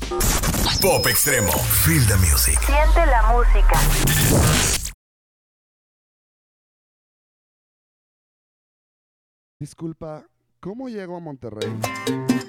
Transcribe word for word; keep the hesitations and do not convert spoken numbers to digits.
Pop Extremo. Feel the music. Siente la música. Disculpa, ¿cómo llego a Monterrey?